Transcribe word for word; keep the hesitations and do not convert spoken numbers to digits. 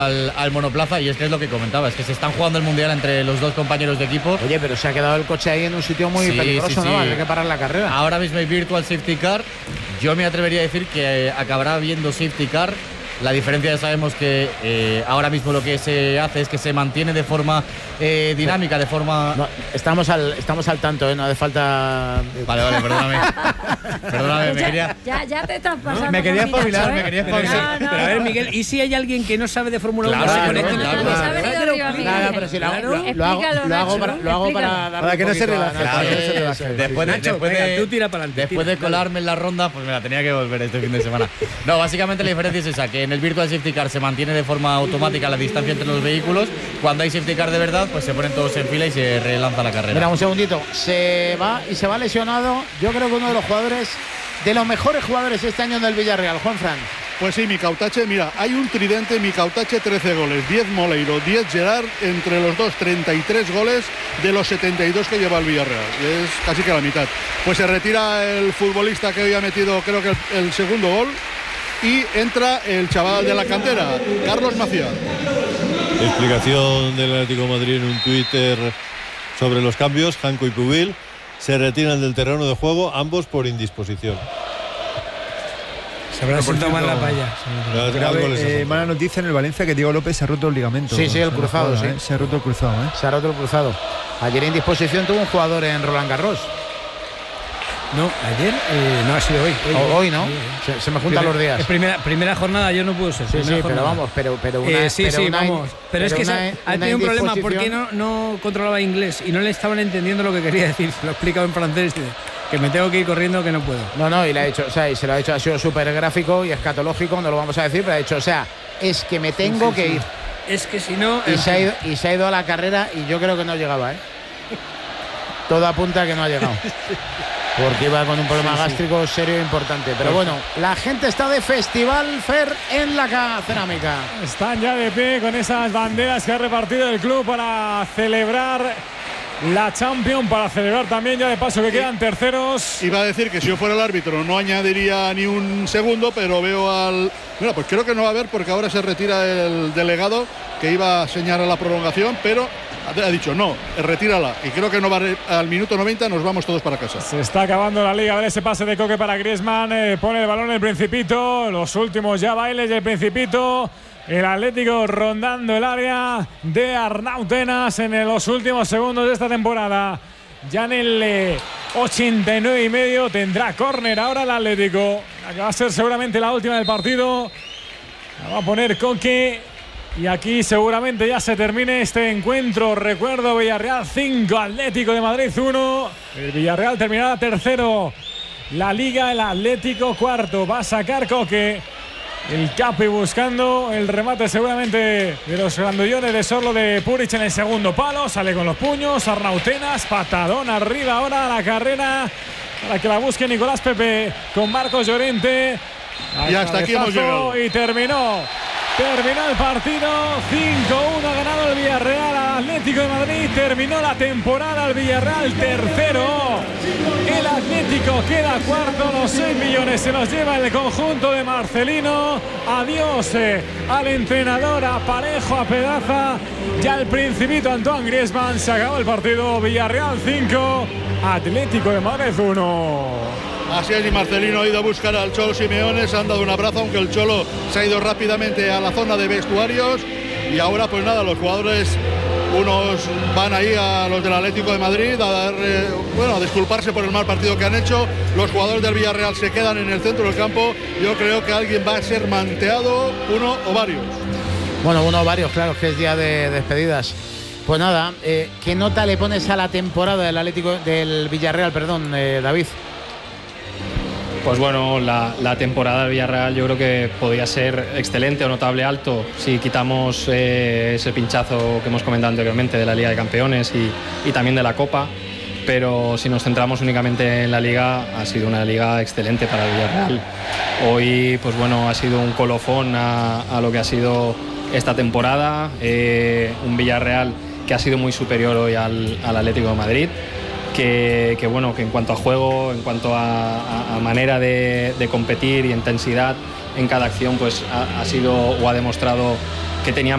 Al, al monoplaza, y es que es lo que comentaba, es que se están jugando el mundial entre los dos compañeros de equipo. Oye, pero se ha quedado el coche ahí en un sitio muy sí, peligroso, sí, ¿no? sí. Hay que parar la carrera. Ahora mismo hay Virtual Safety Car. Yo me atrevería a decir que acabará habiendo Safety Car. La diferencia ya sabemos que eh, ahora mismo lo que se hace es que se mantiene de forma eh, dinámica, de forma... No, estamos, al, estamos al tanto, ¿eh? No hace falta... Vale, vale, perdóname. Perdóname, me ya, quería... Ya, ya te estás pasando. Me quería espabilar, ¿eh? me quería Pero, espabilar. no, no, Pero a ver, no. Miguel, ¿y si hay alguien que no sabe de Fórmula uno? Claro, se claro, conecta en el claro, programa? claro. Sabe de Claro, arriba, Miguel. Nada, pero si lo, Claro. lo, lo hago, Explícalo, lo hago para, Nacho, lo hago para explícalo. dar Para que no se un poquito a relaje, Nacho. para que no se Eso relaje. es. Después de, Nacho, después venga, de, tú tira para adelante, después tira. de colarme en la ronda, pues me la tenía que volver este fin de semana. No, básicamente la diferencia es esa, que en el Virtual Safety Car se mantiene de forma automática la distancia entre los vehículos. Cuando hay Safety Car de verdad, pues se ponen todos en fila y se relanza la carrera. Mira, un segundito. Se va y se va lesionado. Yo creo que uno de los jugadores, de los mejores jugadores este año del Villarreal, Juanfran. Pues sí, Micautache, mira, hay un tridente, Micautache trece goles, diez Moleiro, diez Gerard, entre los dos treinta y tres goles de los setenta y dos que lleva el Villarreal, es casi que la mitad. Pues se retira el futbolista que hoy ha metido creo que el, el segundo gol y entra el chaval de la cantera, Carlos Macía. Explicación del Atlético de Madrid en un Twitter sobre los cambios. Janko y Pubil se retiran del terreno de juego, ambos por indisposición. Se habrá sentado mal la palla. Algo Grave, les ha eh, pasado. mala noticia en el Valencia que Diego López se ha roto el ligamento. Sí, sí, el Se cruzado, joda, sí. ¿eh? Se ha roto el cruzado, ¿eh? Se ha roto el cruzado. Ayer en disposición tuvo un jugador en Roland Garros. No, ayer, eh, no ha sido hoy. Hoy, O- hoy, ¿no? Sí, Se, se me juntan los días. Es primera, primera jornada, yo no puedo ser. Sí, primera sí, pero jornada. vamos, pero, pero una, Eh, sí, pero sí, una- vamos. Pero, es que una- se ha, ha una tenido un problema indisposición- porque no, no controlaba inglés y no le estaban entendiendo lo que quería decir. Se lo he explicado en francés, que me tengo que ir corriendo, que no puedo. No, no, y le ha dicho, o sea, y se lo ha dicho, ha sido súper gráfico y escatológico, no lo vamos a decir, pero ha dicho, o sea, es que me tengo Sí, sí, que sí. ir. Es que si no... Y en se, ha fin. ido, y se ha ido a la carrera y yo creo que no llegaba, ¿eh? Todo apunta a que no ha llegado. Porque iba con un problema gástrico serio e importante. Pero bueno, la gente está de festival, Fer, en la ca- cerámica. Están ya de pie con esas banderas que ha repartido el club para celebrar la Champions, para celebrar también ya de paso que quedan terceros. Iba a decir que si yo fuera el árbitro no añadiría ni un segundo, pero veo al... Mira, pues creo que no va a haber porque ahora se retira el delegado que iba a señalar la prolongación, pero ha dicho no, retírala. Y creo que no va a re... al minuto noventa nos vamos todos para casa. Se está acabando la liga. A ver ese pase de Coque para Griezmann. Eh, pone el balón el Principito. Los últimos ya bailes del Principito. El Atlético rondando el área de Arnau Tenas en los últimos segundos de esta temporada. Ya en el eh, ochenta y nueve y medio tendrá córner ahora el Atlético. La que va a ser seguramente la última del partido. La va a poner Coque. Y aquí seguramente ya se termine este encuentro. Recuerdo, Villarreal cinco, Atlético de Madrid uno. El Villarreal terminará tercero. La Liga, el Atlético cuarto. Va a sacar Coque. El Capi buscando el remate seguramente de los grandullones de Sorlo de Puric en el segundo palo. Sale con los puños. Arnautenas, patadón arriba ahora a la carrera. Para que la busque Nicolás Pepe con Marcos Llorente. Y hasta aquí hemos llegado. Y terminó. Terminó el partido, cinco uno ha ganado el Villarreal al Atlético de Madrid. Terminó la temporada el Villarreal tercero. El Atlético queda cuarto, los seis millones se los lleva el conjunto de Marcelino. Adiós eh, al entrenador, a Parejo, a Pedaza y al Principito Antoine Griezmann. Se acabó el partido, Villarreal cinco, Atlético de Madrid uno. Así es, y Marcelino ha ido a buscar al Cholo Simeone, se han dado un abrazo, aunque el Cholo se ha ido rápidamente a la zona de vestuarios. Y ahora, pues nada, los jugadores, unos van ahí a los del Atlético de Madrid a dar, eh, bueno, a disculparse por el mal partido que han hecho. Los jugadores del Villarreal se quedan en el centro del campo. Yo creo que alguien va a ser manteado, uno o varios. Bueno, uno o varios, claro, que es día de despedidas. Pues nada, eh, ¿qué nota le pones a la temporada del Atlético, del Villarreal, perdón, eh, David? Pues bueno, la, la temporada del Villarreal yo creo que podría ser excelente o notable alto si quitamos eh, ese pinchazo que hemos comentado anteriormente de la Liga de Campeones y, y también de la Copa, pero si nos centramos únicamente en la Liga, ha sido una Liga excelente para el Villarreal. Hoy, pues bueno, ha sido un colofón a, a lo que ha sido esta temporada, eh, un Villarreal que ha sido muy superior hoy al, al Atlético de Madrid. Que, que bueno, que en cuanto a juego, en cuanto a, a, a manera de, de competir y intensidad en cada acción, pues ha, ha sido o ha demostrado que tenía